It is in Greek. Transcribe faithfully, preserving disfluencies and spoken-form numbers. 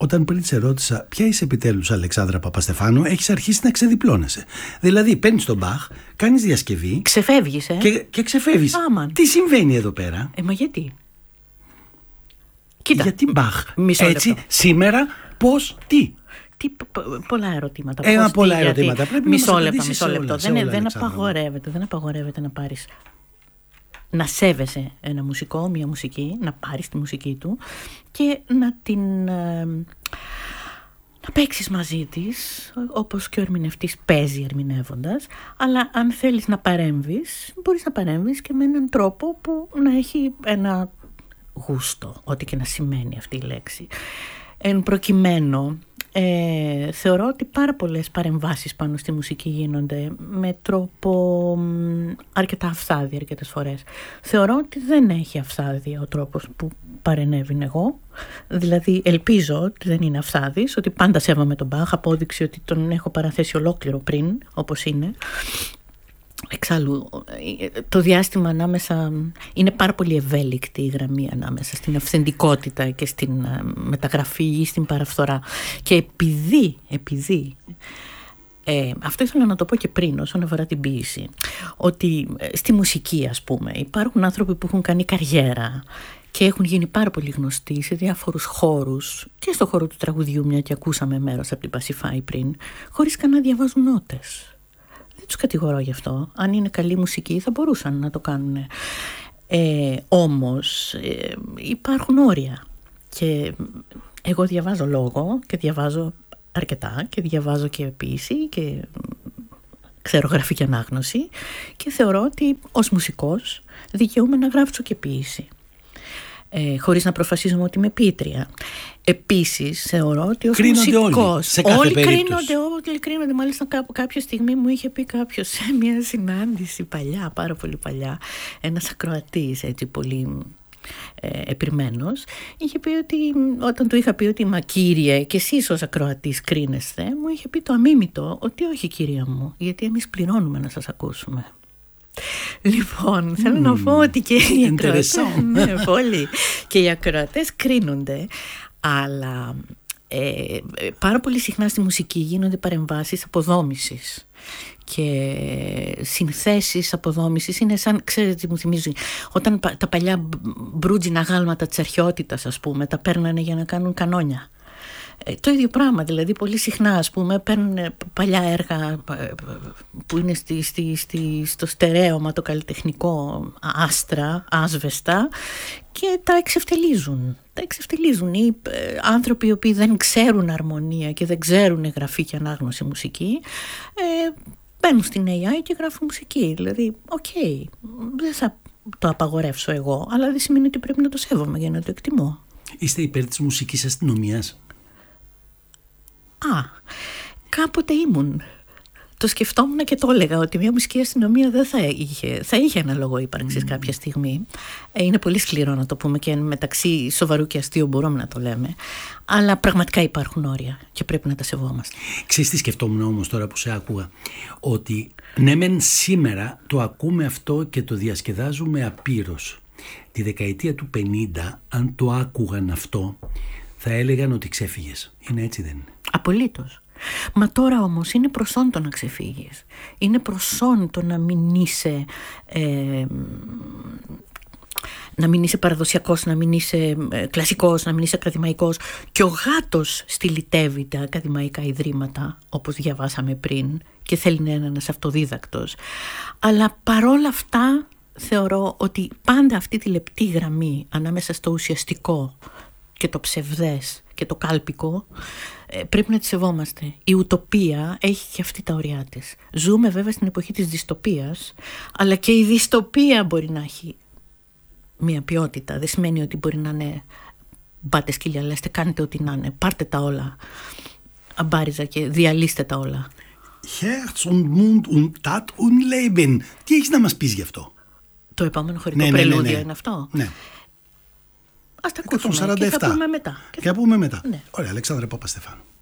όταν πριν σε ρώτησα ποια είσαι επιτέλους Αλεξάνδρα Παπαστεφάνου, έχεις αρχίσει να ξεδιπλώνεσαι. Δηλαδή παίρνεις τον Μπαχ, κάνεις διασκευή. Ξεφεύγεις, ε. Και, και ξεφεύγεις. Άμαν. Τι συμβαίνει εδώ πέρα? Ε, μα γιατί? Κοίτα. Γιατί Μπαχ? Μισό Έτσι, λεπτό. σήμερα, πώς, τι? Τι, πολλά ερωτήματα. Ένα Πώς, πολλά τι, ερωτήματα. γιατί. Πρέπει μισό να μας λεπτό, απαντήσεις μισό σε λεπτό. όλα, σε δεν, όλα, δεν Αλεξάνδρα. απαγορεύεται, δεν απαγορεύεται να πάρεις, να σέβεσαι ένα μουσικό, μια μουσική, να πάρεις τη μουσική του και να την ε, να παίξεις μαζί της, όπως και ο ερμηνευτής παίζει ερμηνεύοντας, αλλά αν θέλεις να παρέμβεις, μπορείς να παρέμβεις και με έναν τρόπο που να έχει ένα γούστο, ό,τι και να σημαίνει αυτή η λέξη. Εν προκειμένου, ε, θεωρώ ότι πάρα πολλές παρεμβάσεις πάνω στη μουσική γίνονται με τρόπο μ, αρκετά αυθάδια αρκετές φορές. Θεωρώ ότι δεν έχει αυθάδια ο τρόπος που παρενέβην εγώ. Δηλαδή ελπίζω ότι δεν είναι αυθάδης, ότι πάντα σέβομαι τον Μπαχ, απόδειξη ότι τον έχω παραθέσει ολόκληρο πριν, όπως είναι. Εξάλλου, το διάστημα ανάμεσα είναι πάρα πολύ ευέλικτη η γραμμή ανάμεσα στην αυθεντικότητα και στην μεταγραφή ή στην παραφθορά. Και επειδή, επειδή ε, αυτό ήθελα να το πω και πριν όσον αφορά την ποίηση, ότι στη μουσική, ας πούμε, υπάρχουν άνθρωποι που έχουν κάνει καριέρα και έχουν γίνει πάρα πολύ γνωστοί σε διάφορους χώρους και στο χώρο του τραγουδιού, μια και ακούσαμε μέρος από την Πασιφάη πριν, χωρίς καν να διαβάζουν νότες. Δεν τους κατηγορώ γι' αυτό. Αν είναι καλή μουσική θα μπορούσαν να το κάνουν. Ε, όμως ε, υπάρχουν όρια. Και εγώ διαβάζω λόγο και διαβάζω αρκετά και διαβάζω και ποίηση και ξέρω γραφική ανάγνωση και θεωρώ ότι ως μουσικός δικαιούμαι να γράψω και ποίηση. Ε, χωρίς να προφασίζομαι ότι είμαι ποιήτρια. Επίσης θεωρώ ότι ως κρίνονται μουσικός όλοι, σε κάθε όλοι περίπτωση. κρίνονται, όλοι κρίνονται. Μάλιστα κά, κάποια στιγμή μου είχε πει κάποιος σε μια συνάντηση παλιά, πάρα πολύ παλιά, ένας ακροατής έτσι πολύ ε, επιρμένος, είχε πει ότι όταν του είχα πει ότι μα κύριε και εσείς ως ακροατής κρίνεστε, μου είχε πει το αμίμητο ότι όχι κυρία μου, γιατί εμείς πληρώνουμε να σας ακούσουμε. Λοιπόν, mm. θέλω να πω ότι και οι ακροατές, ναι, πολύ, και οι ακροατές κρίνονται, αλλά ε, πάρα πολύ συχνά στη μουσική γίνονται παρεμβάσεις αποδόμησης και συνθέσεις αποδόμησης. Είναι σαν, ξέρετε τι μου θυμίζει, όταν τα παλιά μπρούτζινα γάλματα της αρχαιότητας, ας πούμε, τα παίρνανε για να κάνουν κανόνια. Ε, το ίδιο πράγμα, δηλαδή πολύ συχνά, ας πούμε, παίρνουν παλιά έργα που είναι στη, στη, στη, στο στερέωμα το καλλιτεχνικό, άστρα, άσβεστα, και τα εξευτελίζουν. Τα εξευτελίζουν οι ε, άνθρωποι οι οποίοι δεν ξέρουν αρμονία και δεν ξέρουν γραφή και ανάγνωση μουσική, ε, μπαίνουν στην έι άι και γράφουν μουσική. Δηλαδή, οκ, okay, δεν θα το απαγορεύσω εγώ, αλλά δεν σημαίνει ότι πρέπει να το σέβομαι για να το εκτιμώ. Είστε υπέρ της μουσικής αστυνομίας? Α, κάποτε ήμουν. Το σκεφτόμουν και το έλεγα ότι μια μουσική αστυνομία δεν θα είχε, θα είχε ένα λόγο ύπαρξης mm. κάποια στιγμή. Ε, είναι πολύ σκληρό να το πούμε και μεταξύ σοβαρού και αστείου μπορούμε να το λέμε. Αλλά πραγματικά υπάρχουν όρια και πρέπει να τα σεβόμαστε. Ξέρεις τι σκεφτόμουν όμως τώρα που σε άκουγα? Ότι ναι μεν σήμερα το ακούμε αυτό και το διασκεδάζουμε απείρως. Τη δεκαετία του πενήντα, αν το άκουγαν αυτό, θα έλεγαν ότι ξέφυγες. Είναι έτσι, δεν είναι? Απολύτως. Μα τώρα όμως είναι προσόν το να ξεφύγεις. Είναι προσόν το να μην είσαι ε, να μην είσαι παραδοσιακός, να μην είσαι ε, κλασικός, να μην είσαι ακαδημαϊκός. Και ο γάτος στυλιτεύει τα ακαδημαϊκά ιδρύματα, όπως διαβάσαμε πριν, και θέλει να είναι ένας αυτοδίδακτος. Αλλά παρόλα αυτά θεωρώ ότι πάντα αυτή τη λεπτή γραμμή ανάμεσα στο ουσιαστικό και το ψευδές και το κάλπικο πρέπει να τη σεβόμαστε. Η ουτοπία έχει και αυτή τα ωριά της. Ζούμε βέβαια στην εποχή της δυστοπίας, αλλά και η δυστοπία μπορεί να έχει μια ποιότητα. Δεν σημαίνει ότι μπορεί να είναι μπάτε σκυλιά, λέστε, κάνετε ό,τι να είναι, πάρτε τα όλα αμπάριζα και διαλύστε τα όλα. Herz und Mund und Tat und Leben. Τι έχεις να μας πεις γι' αυτό? Το επόμενο χωρικό ναι, ναι, πρελούδιο ναι, ναι. είναι αυτό. Ναι. Ας τα ακούσουμε εκατόν σαράντα επτά. και θα πούμε μετά. Και θα πούμε μετά. Ναι. Ωραία, Αλεξάνδρα Παπαστεφάνου.